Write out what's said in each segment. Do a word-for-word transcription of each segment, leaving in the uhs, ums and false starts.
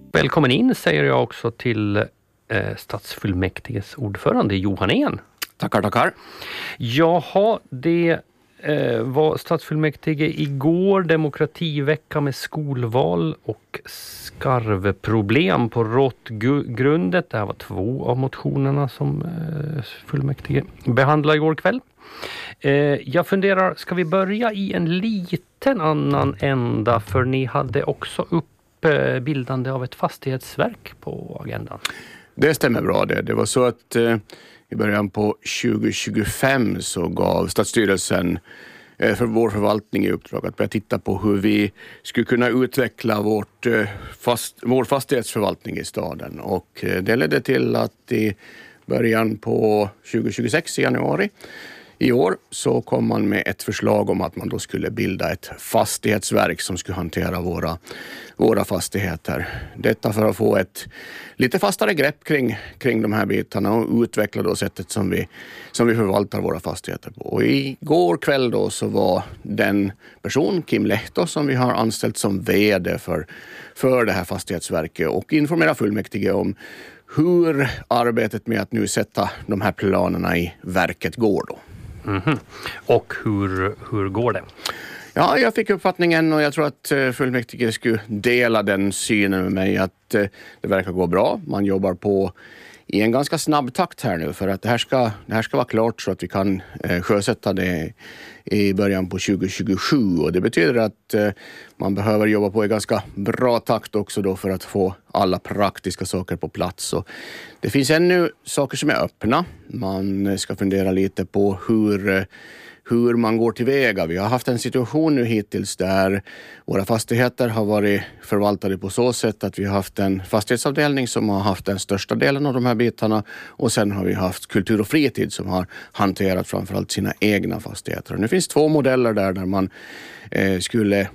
Välkommen in säger jag också till eh, stadsfullmäktiges ordförande Johan En. Tackar, tackar. Jaha, det eh, var stadsfullmäktige igår, demokrativecka med skolval och skarveproblem på råttgrundet. Det här var två av motionerna som eh, fullmäktige behandlade igår kväll. Eh, jag funderar, ska vi börja i en liten annan ända, för ni hade också upp bildande av ett fastighetsverk på agendan. Det stämmer bra det. Det var så att eh, i början på tjugo tjugofem så gav Stadsstyrelsen eh, för vår förvaltning i uppdrag att börja titta på hur vi skulle kunna utveckla vårt, eh, fast, vår fastighetsförvaltning i staden. Och eh, det ledde till att i början på tjugo tjugosex i januari i år så kom man med ett förslag om att man då skulle bilda ett fastighetsverk som skulle hantera våra, våra fastigheter. Detta för att få ett lite fastare grepp kring, kring de här bitarna och utveckla då sättet som vi, som vi förvaltar våra fastigheter på. Och igår kväll då så var den person, Kim Lehto, som vi har anställt som vd för, för det här fastighetsverket och informera fullmäktige om hur arbetet med att nu sätta de här planerna i verket går då. Mm-hmm. Och hur, hur går det? Ja, jag fick uppfattningen och jag tror att fullmäktige skulle dela den synen med mig att det verkar gå bra. Man jobbar på i en ganska snabb takt här nu för att det här ska, det här ska vara klart så att vi kan eh, sjösätta det i början på tjugo tjugosju. Och det betyder att eh, man behöver jobba på i ganska bra takt också då för att få alla praktiska saker på plats. Och det finns ännu saker som är öppna. Man ska fundera lite på hur... Eh, hur man går tillväga. Vi har haft en situation nu hittills där våra fastigheter har varit förvaltade på så sätt att vi har haft en fastighetsavdelning som har haft den största delen av de här bitarna och sen har vi haft kultur och fritid som har hanterat framförallt sina egna fastigheter. Och nu finns två modeller där, där man eh, skulle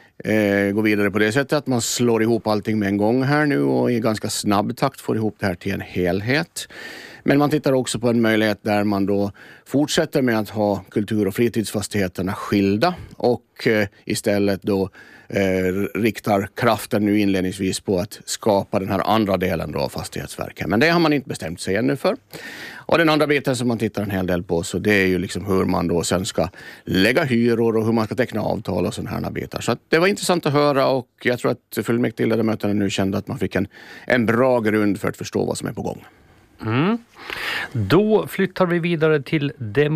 eh, gå vidare på det sättet att man slår ihop allting med en gång här nu och i ganska snabb takt får ihop det här till en helhet. Men man tittar också på en möjlighet där man då fortsätter med att ha kultur- och fritidsfastigheterna skilda och eh, istället då eh, riktar kraften nu inledningsvis på att skapa den här andra delen då av fastighetsverket. Men det har man inte bestämt sig ännu för. Och den andra biten som man tittar en hel del på så det är ju liksom hur man då sen ska lägga hyror och hur man ska teckna avtal och sådana här bitar. Så att det var intressant att höra och jag tror att fullmäktigeledamöterna nu kände att man fick en, en bra grund för att förstå vad som är på gång. Mm. Då flyttar vi vidare till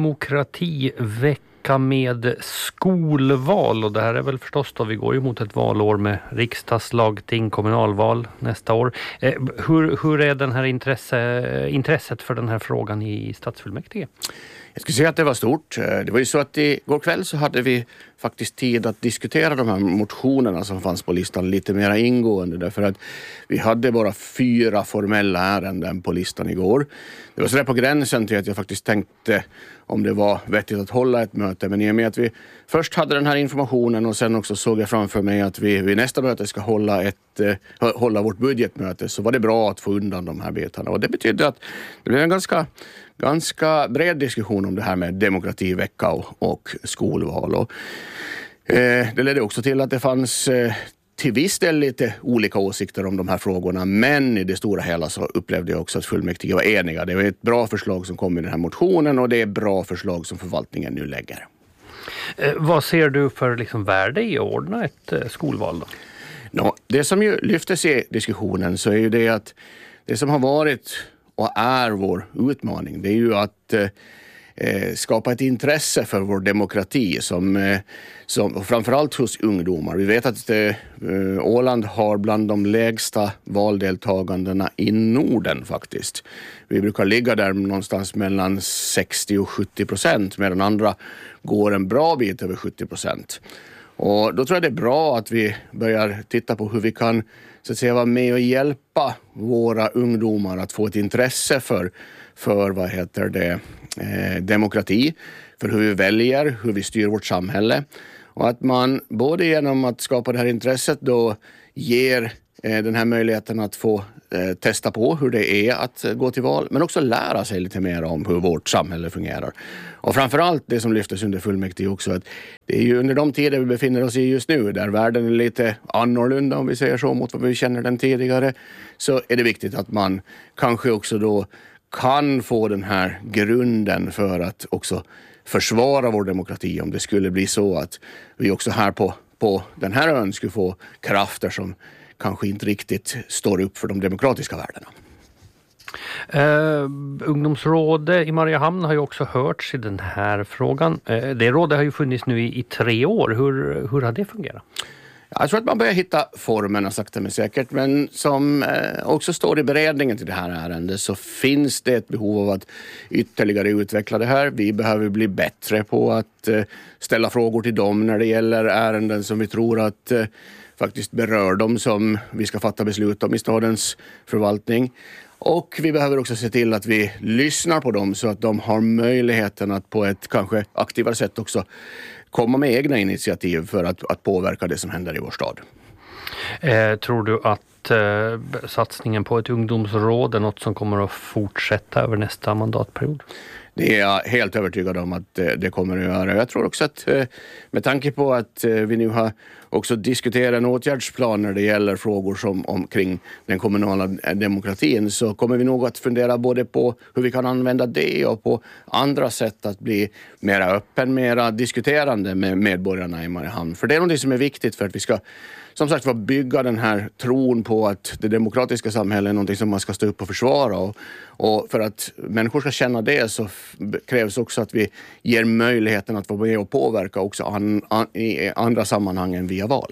demokrativecka med skolval och det här är väl förstås då vi går ju mot ett valår med riksdagslagting, kommunalval nästa år. Eh, hur, hur är den här intresse, intresset för den här frågan i stadsfullmäktige? Jag skulle säga att det var stort. Det var ju så att igår kväll så hade vi faktiskt tid att diskutera de här motionerna som fanns på listan lite mer ingående. Därför att vi hade bara fyra formella ärenden på listan igår. Det var så där på gränsen till att jag faktiskt tänkte om det var vettigt att hålla ett möte. Men i och med att vi först hade den här informationen och sen också såg jag framför mig att vi vid nästa möte ska hålla, ett, eh, hålla vårt budgetmöte så var det bra att få undan de här bitarna. Och det betyder att det blev en ganska... ganska bred diskussion om det här med demokrativecka och, och skolval. Och, eh, det ledde också till att det fanns eh, till viss del lite olika åsikter om de här frågorna. Men i det stora hela så upplevde jag också att fullmäktige var eniga. Det var ett bra förslag som kom i den här motionen och det är bra förslag som förvaltningen nu lägger. Eh, vad ser du för liksom värde i att ordna ett eh, skolval då? Nå, det som ju lyftes i diskussionen så är ju det att det som har varit och är vår utmaning, det är ju att eh, skapa ett intresse för vår demokrati som, eh, som framförallt hos ungdomar. Vi vet att eh, Åland har bland de lägsta valdeltagandena i Norden faktiskt. Vi brukar ligga där någonstans mellan sextio och sjuttio procent medan andra går en bra bit över sjuttio procent. Och då tror jag det är bra att vi börjar titta på hur vi kan så att säga vara med och hjälpa våra ungdomar att få ett intresse för, för vad heter det, eh, demokrati, för hur vi väljer, hur vi styr vårt samhälle. Och att man både genom att skapa det här intresset då ger den här möjligheten att få eh, testa på hur det är att gå till val, men också lära sig lite mer om hur vårt samhälle fungerar. Och framförallt det som lyftes under fullmäktige också, att det är ju under de tider vi befinner oss i just nu, där världen är lite annorlunda om vi säger så mot vad vi känner den tidigare, så är det viktigt att man kanske också då kan få den här grunden för att också försvara vår demokrati om det skulle bli så att vi också här på, på den här ön skulle få krafter som kanske inte riktigt står upp för de demokratiska värdena. Uh, ungdomsrådet i Mariehamn har ju också hörts i den här frågan. Uh, det rådet har ju funnits nu i, i tre år. Hur, hur har det fungerat? Jag tror att man börjar hitta formerna sakta men säkert, men som eh, också står i beredningen till det här ärendet så finns det ett behov av att ytterligare utveckla det här. Vi behöver bli bättre på att eh, ställa frågor till dem när det gäller ärenden som vi tror att eh, faktiskt berör dem som vi ska fatta beslut om i stadens förvaltning. Och vi behöver också se till att vi lyssnar på dem så att de har möjligheten att på ett kanske aktivare sätt också komma med egna initiativ för att, att påverka det som händer i vår stad. Eh, tror du att eh, satsningen på ett ungdomsråd är något som kommer att fortsätta över nästa mandatperiod? Det är jag helt övertygad om att det kommer att göra. Jag tror också att med tanke på att vi nu har också diskuterat en åtgärdsplan när det gäller frågor som omkring den kommunala demokratin, så kommer vi nog att fundera både på hur vi kan använda det och på andra sätt att bli mera öppen, mera diskuterande med medborgarna i Mariehamn. För det är något som är viktigt för att vi ska som sagt bygga den här tron på att det demokratiska samhället är något som man ska stå upp och försvara. Och, och för att människor ska känna det så krävs också att vi ger möjligheten att vara med och påverka också an, an, i andra sammanhang än via val.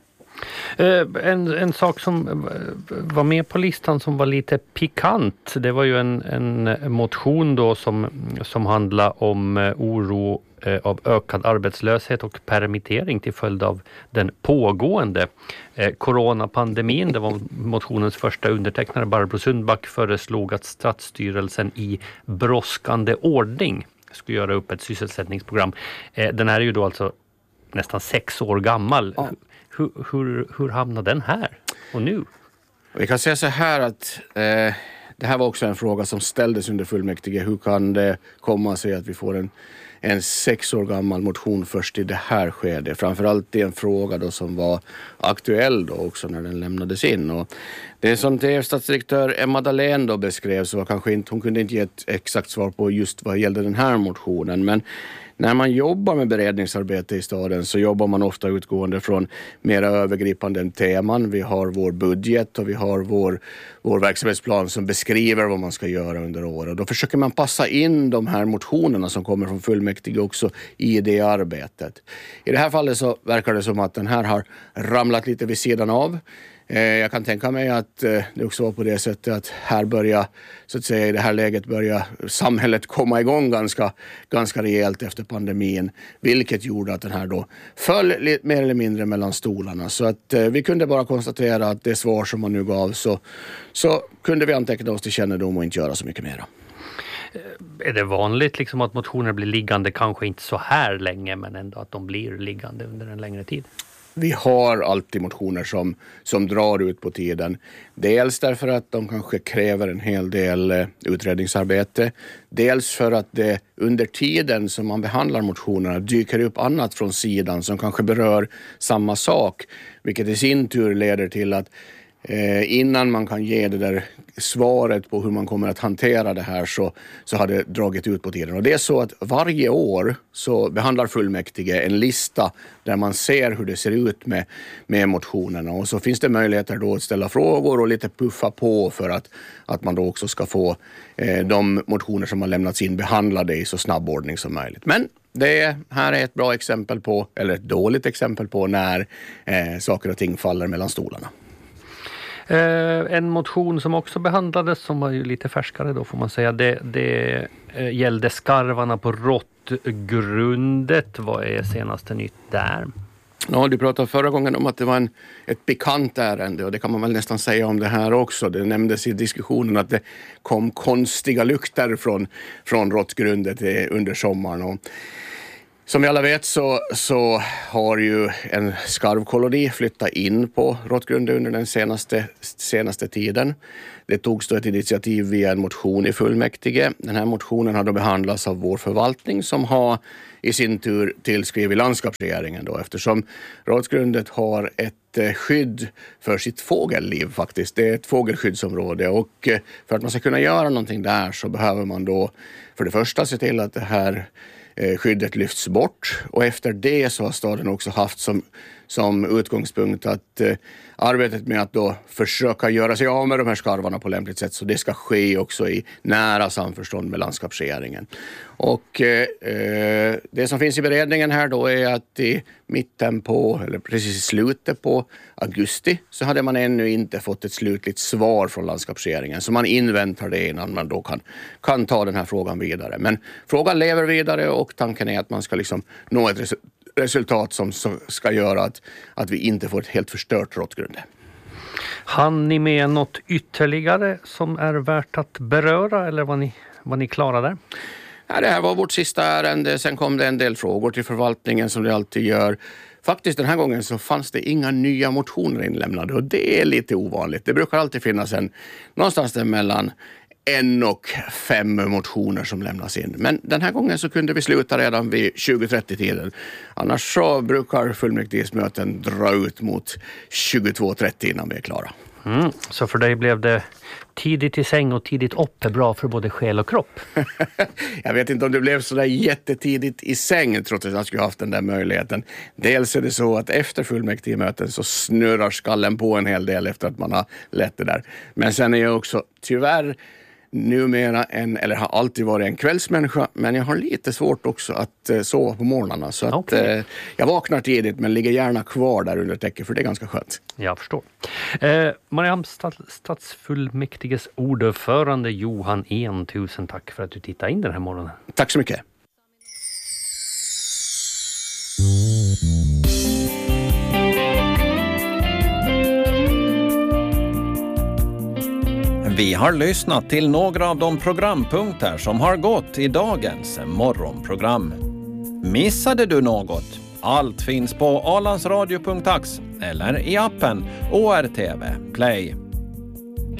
En, en sak som var med på listan som var lite pikant, det var ju en, en motion då som, som handlar om oro av ökad arbetslöshet och permittering till följd av den pågående eh, coronapandemin. Det var motionens första undertecknare, Barbro Sundback, föreslog att stadsstyrelsen i brådskande ordning skulle göra upp ett sysselsättningsprogram. Eh, den här är ju då alltså nästan sex år gammal. Ja. Hur, hur, hur hamnade den här och nu? Vi kan säga så här att eh, det här var också en fråga som ställdes under fullmäktige. Hur kan det komma sig att vi får en en sex år gammal motion först i det här skedet? Framförallt det är en fråga då som var aktuell då också när den lämnades in. Och det som det statsdirektör Emma Dahlén då beskrev, så var kanske inte, hon kunde inte ge ett exakt svar på just vad gällde den här motionen, men när man jobbar med beredningsarbete i staden så jobbar man ofta utgående från mer övergripande teman. Vi har vår budget och vi har vår, vår verksamhetsplan som beskriver vad man ska göra under året. Då försöker man passa in de här motionerna som kommer från fullmäktige också i det arbetet. I det här fallet så verkar det som att den här har ramlat lite vid sidan av. Jag kan tänka mig att det också var på det sättet att här börjar, så att säga, i det här läget börjar samhället komma igång ganska, ganska rejält efter pandemin, vilket gjorde att den här då föll lite mer eller mindre mellan stolarna. Så att vi kunde bara konstatera att det svar som man nu gav, så, så kunde vi anteckna oss till kännedom och inte göra så mycket mer. Är det vanligt liksom att motioner blir liggande, kanske inte så här länge, men ändå att de blir liggande under en längre tid? Vi har alltid motioner som, som drar ut på tiden. Dels därför att de kanske kräver en hel del eh, utredningsarbete. Dels för att det under tiden som man behandlar motionerna dyker upp annat från sidan som kanske berör samma sak. Vilket i sin tur leder till att eh, innan man kan ge det där svaret på hur man kommer att hantera det här, så, så har det dragit ut på tiden. Och det är så att varje år så behandlar fullmäktige en lista där man ser hur det ser ut med, med motionerna. Och så finns det möjligheter då att ställa frågor och lite puffa på för att, att man då också ska få eh, de motioner som har lämnats in behandlade i så snabb ordning som möjligt. Men det här är ett bra exempel på, eller ett dåligt exempel på, när eh, saker och ting faller mellan stolarna. Eh, en motion som också behandlades, som var ju lite färskare då får man säga, det, det eh, gällde skarvarna på Råttgrundet. Vad är senaste nytt där? Ja, du pratade förra gången om att det var en, ett pikant ärende, och det kan man väl nästan säga om det här också. Det nämndes i diskussionen att det kom konstiga lukter från, från Råttgrundet under sommaren. Och Som vi alla vet så, så har ju en skarvkoloni flyttat in på Råttgrunde under den senaste, senaste tiden. Det togs då ett initiativ via en motion i fullmäktige. Den här motionen har då behandlats av vår förvaltning som har i sin tur tillskrivit landskapsregeringen då, eftersom Råttgrundet har ett skydd för sitt fågelliv faktiskt. Det är ett fågelskyddsområde och för att man ska kunna göra någonting där så behöver man då för det första se till att det här skyddet lyfts bort, och efter det så har staden också haft som, som utgångspunkt att eh, arbetet med att då försöka göra sig av med de här skarvarna på lämpligt sätt, så det ska ske också i nära samförstånd med landskapsregeringen. Och eh, det som finns i beredningen här då är att i mitten på, eller precis i slutet på augusti så hade man ännu inte fått ett slutligt svar från landskapsregeringen, så man inväntar det innan man då kan, kan ta den här frågan vidare. Men frågan lever vidare och tanken är att man ska liksom nå ett resultat som ska göra att, att vi inte får ett helt förstört Råttgrunde. Han ni med något ytterligare som är värt att beröra, eller var ni, var ni klara där? Ja, det här var vårt sista ärende. Sen kom det en del frågor till förvaltningen som det alltid gör. Faktiskt den här gången så fanns det inga nya motioner inlämnade, och det är lite ovanligt. Det brukar alltid finnas en någonstans där mellan en och fem motioner som lämnas in. Men den här gången så kunde vi sluta redan vid tjugo trettio-tiden. Annars så brukar fullmäktigesmöten dra ut mot tjugotvå trettio innan vi är klara. Mm, så för dig blev det tidigt i säng och tidigt upp är bra för både själ och kropp? Jag vet inte om det blev så där jättetidigt i säng trots att jag skulle haft den där möjligheten. Dels är det så att efter fullmäktigemöten så snurrar skallen på en hel del efter att man har lett det där. Men sen är jag också tyvärr numera en, eller har alltid varit en kvällsmänniska, men jag har lite svårt också att eh, sova på morgnarna, så att okay. eh, jag vaknar tidigt men ligger gärna kvar där under täcket, för det är ganska skönt. Jag förstår. Eh, Mariehamn stadsfullmäktiges ordförande Johan En, tusen tack för att du tittade in den här morgonen. Tack så mycket. Vi har lyssnat till några av de programpunkter som har gått i dagens morgonprogram. Missade du något? Allt finns på ålandsradio punkt ax eller i appen O R T V Play.